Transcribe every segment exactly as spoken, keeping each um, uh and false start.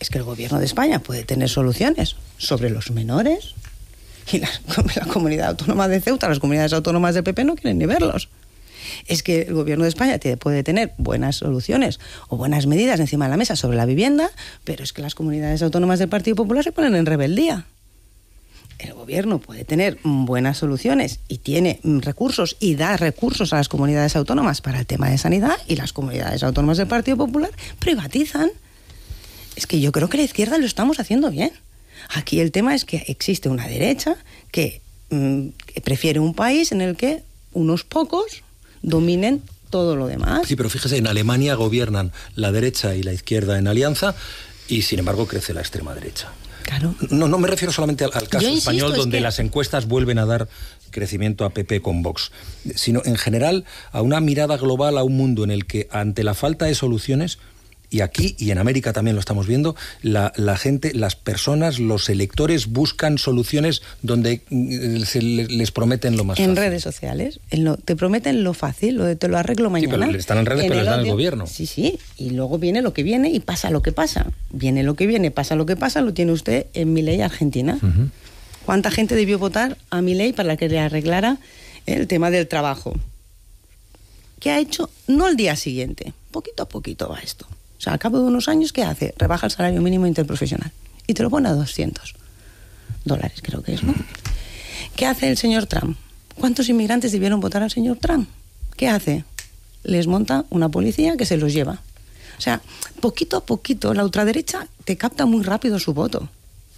es que el gobierno de España puede tener soluciones sobre los menores y la, la comunidad autónoma de Ceuta, las comunidades autónomas del P P no quieren ni verlos. Es que el gobierno de España tiene, puede tener buenas soluciones o buenas medidas encima de la mesa sobre la vivienda, pero es que las comunidades autónomas del Partido Popular se ponen en rebeldía. El gobierno puede tener buenas soluciones y tiene recursos y da recursos a las comunidades autónomas para el tema de sanidad, y las comunidades autónomas del Partido Popular privatizan. Es que yo creo que la izquierda lo estamos haciendo bien. Aquí el tema es que existe una derecha que, mmm, que prefiere un país en el que unos pocos dominen todo lo demás. Sí, pero fíjese, en Alemania gobiernan la derecha y la izquierda en alianza y sin embargo crece la extrema derecha. Claro. No, no me refiero solamente al, al caso Yo insisto, español, donde es que... las encuestas vuelven a dar crecimiento a P P con Vox, sino en general a una mirada global a un mundo en el que ante la falta de soluciones, y aquí y en América también lo estamos viendo, la, la gente, las personas, los electores buscan soluciones donde se les prometen lo más en fácil. Redes sociales, en lo, te prometen lo fácil, lo de te lo arreglo mañana. Sí, pero están en redes, en pero les dan el gobierno. Sí, sí, y luego viene lo que viene y pasa lo que pasa. Viene lo que viene, pasa lo que pasa, lo tiene usted en Milei, Argentina. Uh-huh. ¿Cuánta gente debió votar a Milei para que le arreglara el tema del trabajo? ¿Qué ha hecho? No al día siguiente, poquito a poquito va esto. O sea, al cabo de unos años, ¿qué hace? Rebaja el salario mínimo interprofesional y te lo pone a doscientos dólares, creo que es, ¿no? ¿Qué hace el señor Trump? ¿Cuántos inmigrantes debieron votar al señor Trump? ¿Qué hace? Les monta una policía que se los lleva. O sea, poquito a poquito la ultraderecha te capta muy rápido su voto.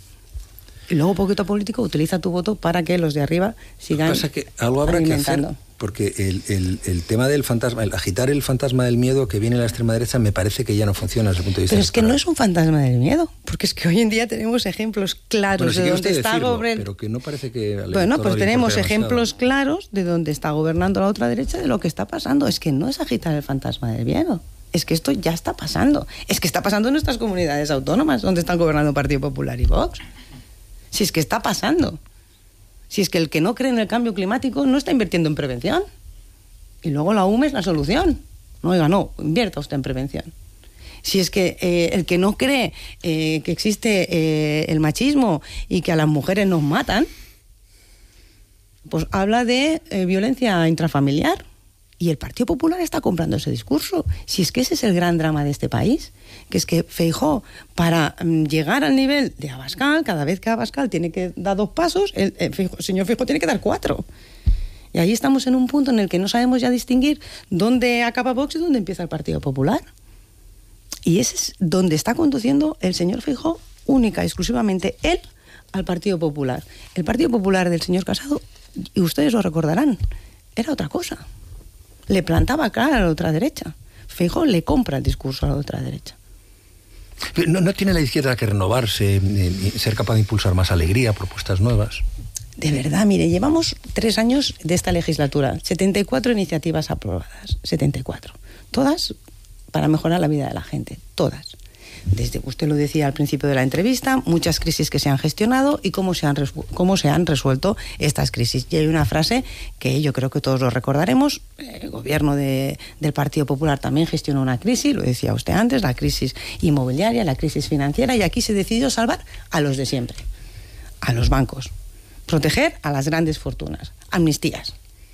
Y luego, poquito a político, utiliza tu voto para que los de arriba sigan pasa que algo habrá alimentando. Que hacer, porque el, el, el tema del fantasma, el agitar el fantasma del miedo que viene de la extrema derecha, me parece que ya no funciona desde el punto de vista. Pero es que no es un fantasma del miedo, porque es que hoy en día tenemos ejemplos claros bueno, sí de dónde está gobernando. Pero que no parece que... Bueno, pues tenemos ejemplos claros de dónde está gobernando la otra derecha, de lo que está pasando. Es que no es agitar el fantasma del miedo. Es que esto ya está pasando. Es que está pasando en nuestras comunidades autónomas, donde están gobernando Partido Popular y Vox. Si es que está pasando. Si es que el que no cree en el cambio climático no está invirtiendo en prevención. Y luego la U M E es la solución. No, oiga, no, invierta usted en prevención. Si es que eh, el que no cree eh, que existe eh, el machismo y que a las mujeres nos matan, pues habla de eh, violencia intrafamiliar. Y el Partido Popular está comprando ese discurso. Si es que ese es el gran drama de este país, que es que Feijóo, para um, llegar al nivel de Abascal, cada vez que Abascal tiene que dar dos pasos, el, el, Feijóo, el señor Feijóo tiene que dar cuatro. Y ahí estamos en un punto en el que no sabemos ya distinguir dónde acaba Vox y dónde empieza el Partido Popular. Y ese es donde está conduciendo el señor Feijóo, única, exclusivamente él, al Partido Popular. El Partido Popular del señor Casado, y ustedes lo recordarán, era otra cosa. Le plantaba cara a la ultraderecha. Feijóo le compra el discurso a la ultraderecha. ¿No, no tiene la izquierda que renovarse, eh, ser capaz de impulsar más alegría, propuestas nuevas? De verdad, mire, llevamos tres años de esta legislatura, setenta y cuatro iniciativas aprobadas, setenta y cuatro. Todas para mejorar la vida de la gente, todas. Desde, usted lo decía al principio de la entrevista, muchas crisis que se han gestionado y cómo se han, cómo se han resuelto estas crisis. Y hay una frase que yo creo que todos lo recordaremos, el gobierno de, del Partido Popular también gestionó una crisis, lo decía usted antes, la crisis inmobiliaria, la crisis financiera, y aquí se decidió salvar a los de siempre, a los bancos, proteger a las grandes fortunas, amnistías.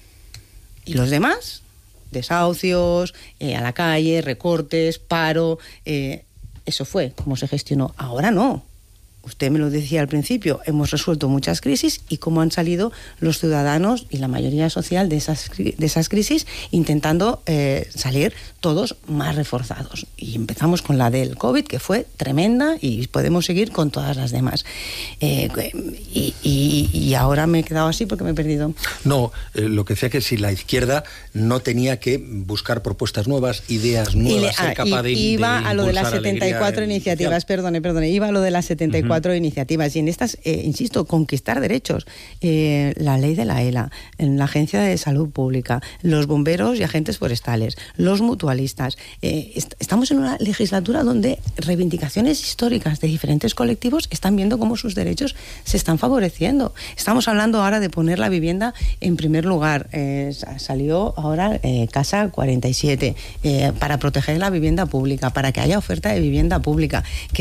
Y los demás, desahucios, eh, a la calle, recortes, paro... Eh, Eso fue como se gestionó. Ahora no. Usted me lo decía al principio, hemos resuelto muchas crisis y cómo han salido los ciudadanos y la mayoría social de esas, de esas crisis intentando eh, salir todos más reforzados. Y empezamos con la del COVID, que fue tremenda, y podemos seguir con todas las demás. Eh, y, y, y ahora me he quedado así porque me he perdido. No, eh, lo que decía que si la izquierda no tenía que buscar propuestas nuevas, ideas nuevas, y le, ser ah, capaz de, iba de a lo de las setenta y cuatro iniciativas, social. perdone, perdone, iba a lo de las setenta y cuatro Uh-huh. iniciativas, y en estas, eh, insisto, conquistar derechos, eh, la ley de la E L A, en la Agencia de Salud Pública, los bomberos y agentes forestales, los mutualistas. Eh, est- estamos en una legislatura donde reivindicaciones históricas de diferentes colectivos están viendo cómo sus derechos se están favoreciendo. Estamos hablando ahora de poner la vivienda en primer lugar. Eh, salió ahora eh, Casa cuarenta y siete eh, para proteger la vivienda pública, para que haya oferta de vivienda pública. Que